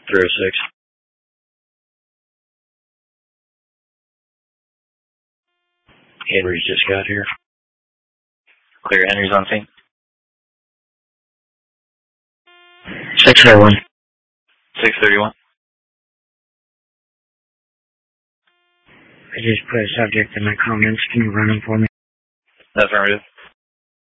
306. Henry's just got here. Clear, Henry's on scene. 631. 631. I just put a subject in my comments. Can you run them for me? Affirmative.